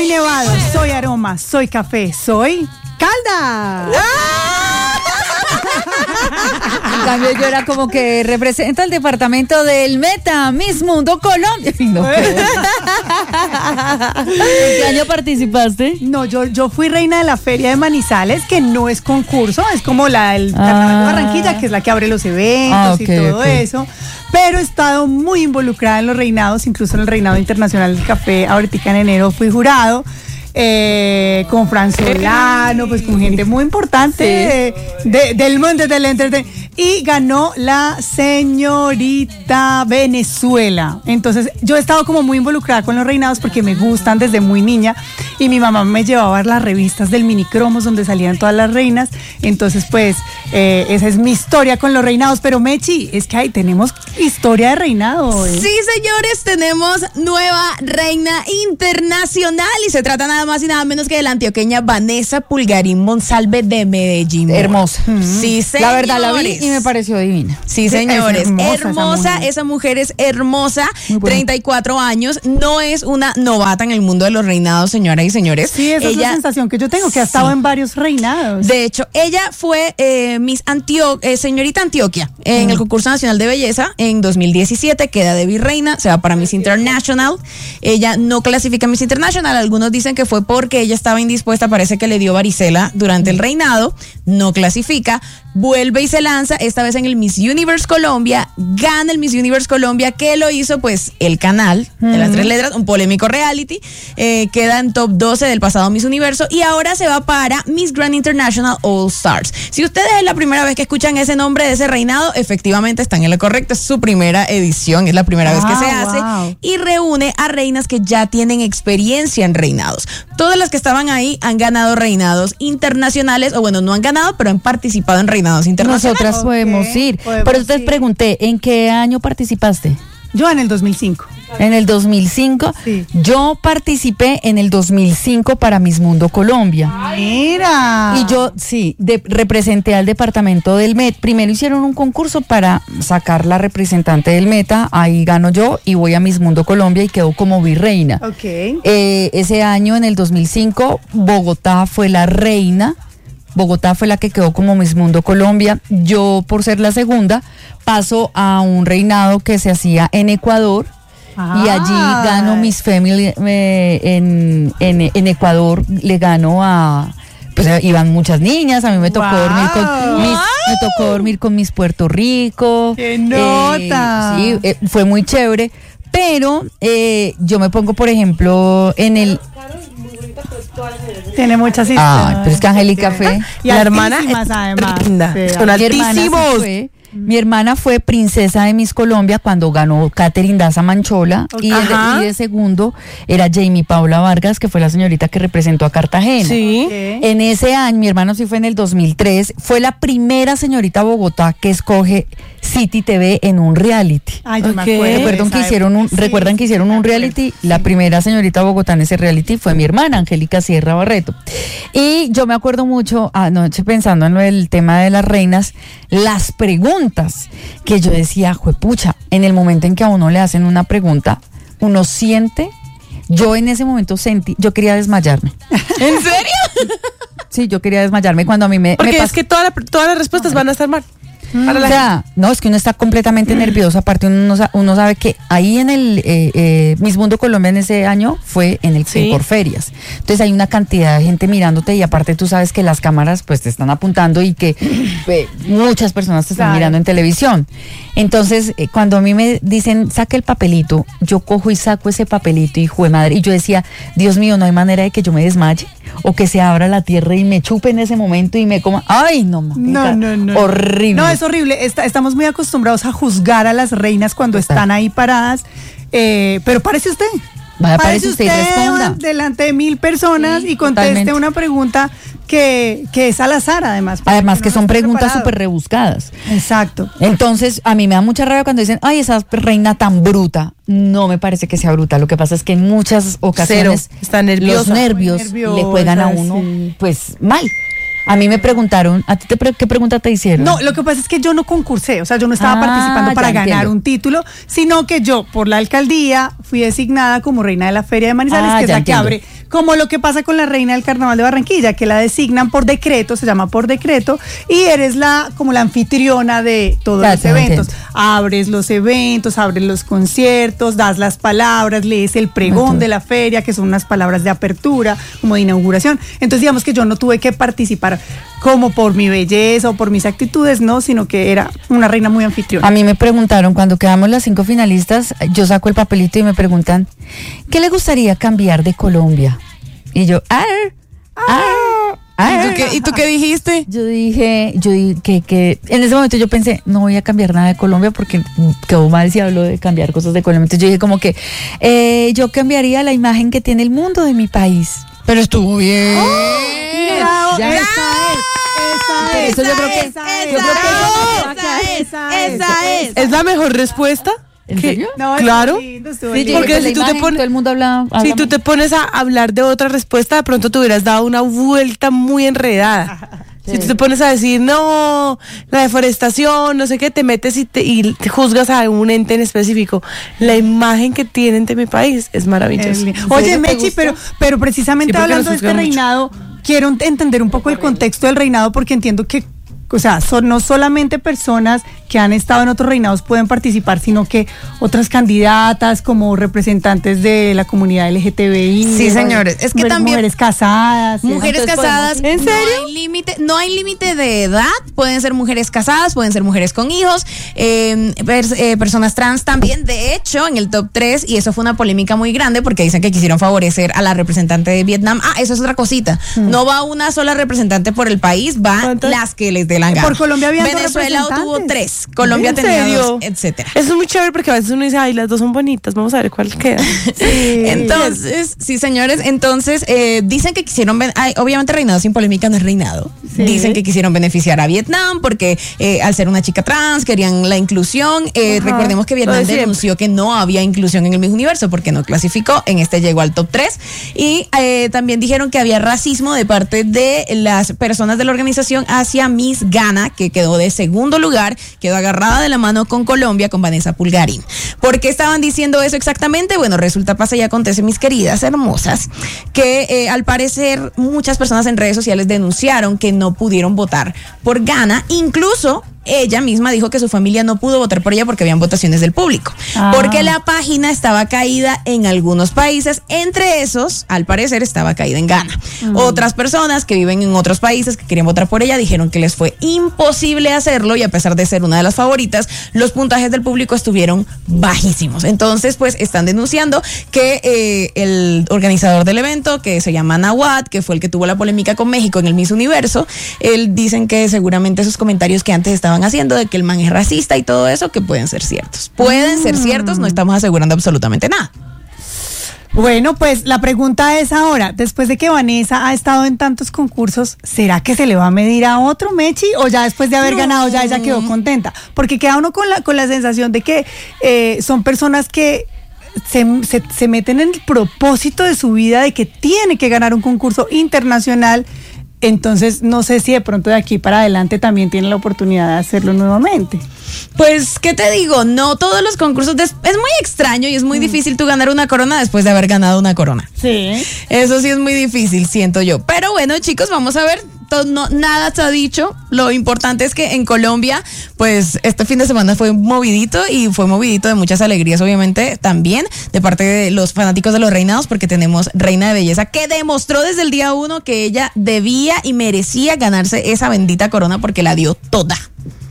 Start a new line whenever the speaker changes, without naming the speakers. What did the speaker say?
Soy nevado, soy aroma, soy café, soy calda.
En cambio yo era como que representa el departamento del Meta, Miss Mundo Colombia. No, ¿en qué año participaste?
No, yo fui reina de la Feria de Manizales, que no es concurso, es como la del Carnaval de Barranquilla, que es la que abre los eventos y todo eso. Pero he estado muy involucrada en los reinados, incluso en el reinado internacional del café. Ahorita en enero fui jurado. Con Fran Solano, pues con gente muy importante del mundo del entretenimiento. Y ganó la señorita Venezuela. Entonces yo he estado como muy involucrada con los reinados porque me gustan desde muy niña. Y mi mamá me llevaba a las revistas del Minicromos donde salían todas las reinas. Entonces pues esa es mi historia con los reinados. Pero Mechi, es que ahí tenemos historia de reinado.
Sí, señores, tenemos nueva reina internacional y se trata nada más y nada menos que de la antioqueña Vanessa Pulgarín Monsalve de Medellín.
Hermosa.
Sí, señores.
La verdad la vi y me pareció divina.
Sí, señores. Hermosa, esa mujer es hermosa, 34 años, no es una novata en el mundo de los reinados, señoras y señores.
Sí, esa es la sensación que yo tengo, que ha estado en varios reinados.
De hecho, ella fue señorita Antioquia en el concurso nacional de belleza en 2017, queda de virreina, se va para Miss International. Ella no clasifica Miss International, algunos dicen que fue porque ella estaba indispuesta, parece que le dio varicela durante el reinado, no clasifica, vuelve y se lanza, esta vez en el Miss Universe Colombia, gana el Miss Universe Colombia, que lo hizo pues el canal de las 3 letras, un polémico reality, queda en top 12 del pasado Miss Universo y ahora se va para Miss Grand International All Stars. Si ustedes es la primera vez que escuchan ese nombre de ese reinado, efectivamente están en lo correcto, es su primera edición, es la primera vez que se hace y reúne a reinas que ya tienen experiencia en reinados. Todas las que estaban ahí han ganado reinados internacionales, o bueno, no han ganado, pero han participado en reinados internacionales.
Nosotras podemos ir. Por eso te pregunté, ¿en qué año participaste?
Yo en el 2005.
¿En el 2005?
Sí.
Yo participé en el 2005 para Miss Mundo Colombia.
¡Mira!
Y yo, sí, representé al departamento del Met. Primero hicieron un concurso para sacar la representante del Meta, ahí gano yo y voy a Miss Mundo Colombia y quedo como virreina.
Ok.
Ese año, en el 2005, Bogotá fue la reina. Bogotá fue la que quedó como Miss Mundo Colombia. Yo, por ser la segunda, paso a un reinado que se hacía en Ecuador y allí gano Miss Family en Ecuador. Le gano a... Pues iban muchas niñas, a mí me tocó dormir con Miss Puerto Rico.
¡Qué nota!
Sí, fue muy chévere, pero yo me pongo, por ejemplo, en el...
Tiene muchas historias.
Pero es que Angélica fue
y la hermana además.
Son altísimos.
Mi hermana fue princesa de Miss Colombia cuando ganó Catherine Daza Manchola y de segundo era Jamie Paula Vargas, que fue la señorita que representó a Cartagena.
Sí.
En ese año, mi hermano sí fue en el 2003, fue la primera señorita Bogotá que escoge City TV en un reality.
Ay, yo me acuerdo.
¿Recuerdan que hicieron un reality? La primera señorita Bogotá en ese reality fue mi hermana, Angélica Sierra Barreto. Y yo me acuerdo mucho, anoche pensando en el tema de las reinas, las preguntas que yo decía, juepucha, en el momento en que a uno le hacen una pregunta, uno siente, yo en ese momento sentí, yo quería desmayarme.
¿En serio?
Sí, yo quería desmayarme cuando a mí me
Porque es que todas las respuestas van a estar mal.
O sea, no, es que uno está completamente nervioso. Aparte, uno sabe que ahí en el Miss Mundo Colombia en ese año fue en el por ferias. Entonces hay una cantidad de gente mirándote y aparte tú sabes que las cámaras pues te están apuntando y que muchas personas te están mirando en televisión. Entonces, cuando a mí me dicen, saque el papelito, yo cojo y saco ese papelito y jue madre. Y yo decía, Dios mío, no hay manera de que yo me desmaye o que se abra la tierra y me chupe en ese momento y me coma. Ay, no, mamita,
no.
Horrible.
No, es horrible. Estamos muy acostumbrados a juzgar a las reinas cuando están ahí paradas. Pero párese usted.
Parece usted y responda.
Delante de 1000 personas y conteste totalmente una pregunta que es al azar, además.
Además que son preguntas súper rebuscadas.
Exacto.
Entonces, a mí me da mucha rabia cuando dicen, ay, esa reina tan bruta. No me parece que sea bruta. Lo que pasa es que en muchas ocasiones
está nerviosa.
Los nervios le juegan a uno, pues, mal. A mí me preguntaron, ¿a ti qué pregunta te hicieron?
No, lo que pasa es que yo no concursé, o sea, yo no estaba participando para ganar un título, sino que yo, por la alcaldía, fui designada como reina de la Feria de Manizales, que es la que abre como lo que pasa con la reina del Carnaval de Barranquilla, que la designan por decreto, se llama por decreto, y eres como la anfitriona de todos los eventos. Abres los eventos, abres los conciertos, das las palabras, lees el pregón de la feria, que son unas palabras de apertura, como de inauguración. Entonces, digamos que yo no tuve que participar como por mi belleza o por mis actitudes, no, sino que era una reina muy anfitriona.
A mí me preguntaron, cuando quedamos las 5 finalistas, yo saco el papelito y me preguntan, ¿qué le gustaría cambiar de Colombia? Y yo,
¿Y tú qué dijiste?
Yo dije que en ese momento yo pensé, no voy a cambiar nada de Colombia porque quedó mal si hablo de cambiar cosas de Colombia. Entonces yo dije como que yo cambiaría la imagen que tiene el mundo de mi país.
Pero estuvo bien.
Eso yo creo que
esa es.
¿Es la mejor respuesta?
¿En serio?
No,
claro.
Porque si tú te pones, todo el mundo habla
si tú te pones a hablar de otra respuesta, de pronto te hubieras dado una vuelta muy enredada. Si tú te pones a decir, no, la deforestación, no sé qué, te metes y te juzgas a un ente en específico. La imagen que tienen de mi país es maravillosa.
Oye, Mechi, pero precisamente hablando de este reinado, quiero entender un poco el contexto del reinado, porque entiendo que, o sea, no solamente personas que han estado en otros reinados pueden participar, sino que otras candidatas como representantes de la comunidad LGTBI.
Sí, señores, es que también
mujeres casadas.
Mujeres casadas.
¿En serio?
No hay límite de edad. Pueden ser mujeres casadas, pueden ser mujeres con hijos, personas trans también. De hecho, en el top 3, y eso fue una polémica muy grande porque dicen que quisieron favorecer a la representante de Vietnam. Eso es otra cosita. No va una sola representante por el país, van las que les dé la gana.
Por Colombia había
Venezuela tuvo 3. Colombia tenía 2, etcétera.
Eso es muy chévere porque a veces uno dice, ay, las dos son bonitas, vamos a ver cuál queda.
Sí. Entonces, sí, señores, dicen que quisieron, obviamente reinado sin polémica no es reinado. Sí. Dicen que quisieron beneficiar a Vietnam porque al ser una chica trans querían la inclusión. Recordemos que Vietnam denunció que no había inclusión en el Miss Universo porque no clasificó, llegó al top 3. Y también dijeron que había racismo de parte de las personas de la organización hacia Miss Ghana, que quedó de segundo lugar, quedó agarrada de la mano con Colombia, con Vanessa Pulgarín. ¿Por qué estaban diciendo eso exactamente? Bueno, resulta, pasa y acontece, mis queridas hermosas, que al parecer muchas personas en redes sociales denunciaron que no pudieron votar por Ghana, incluso ella misma dijo que su familia no pudo votar por ella porque habían votaciones del público, porque la página estaba caída en algunos países, entre esos, al parecer, estaba caída en Ghana. Otras personas que viven en otros países que querían votar por ella dijeron que les fue imposible hacerlo, y a pesar de ser una de las favoritas, los puntajes del público estuvieron bajísimos. Entonces, pues, están denunciando que el organizador del evento, que se llama Nawad, que fue el que tuvo la polémica con México en el Miss Universo, dicen que seguramente esos comentarios que antes estaban haciendo de que el man es racista y todo eso, que pueden ser ciertos. Pueden ser ciertos, no estamos asegurando absolutamente nada.
Bueno, pues la pregunta es ahora, después de que Vanessa ha estado en tantos concursos, ¿será que se le va a medir a otro, Mechi? ¿O ya después de haber ganado ya ella quedó contenta? Porque queda uno con la sensación de que son personas que se meten en el propósito de su vida de que tiene que ganar un concurso internacional. Entonces, no sé si de pronto de aquí para adelante también tiene la oportunidad de hacerlo nuevamente.
Pues, ¿qué te digo? No todos los concursos, es muy extraño y es muy difícil tú ganar una corona después de haber ganado una corona.
Sí.
Eso sí es muy difícil, siento yo. Pero bueno, chicos, vamos a ver. Nada se ha dicho. Lo importante es que en Colombia, pues este fin de semana fue movidito, y fue movidito de muchas alegrías, obviamente, también de parte de los fanáticos de los reinados, porque tenemos Reina de Belleza que demostró desde el día 1 que ella debía y merecía ganarse esa bendita corona porque la dio toda.